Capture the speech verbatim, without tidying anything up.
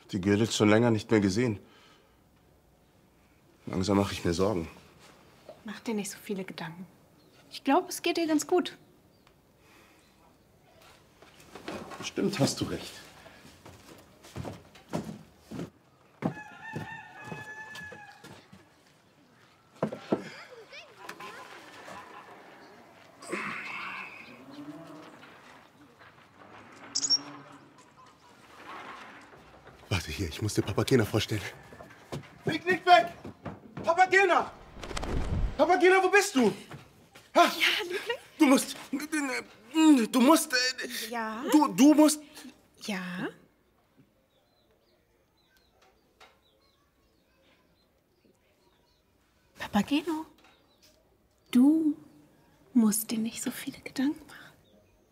die Gerrit schon länger nicht mehr gesehen. Langsam mache ich mir Sorgen. Mach dir nicht so viele Gedanken. Ich glaube, es geht dir ganz gut. Bestimmt hast du recht. Warte hier, ich muss dir Papagena vorstellen. Flieg nicht weg! Papagena! Papagena, wo bist du? Ha? Ja, Liebling? Du musst... Du musst... Ja? Du, du musst... Ja? Papageno, du musst dir nicht so viele Gedanken machen.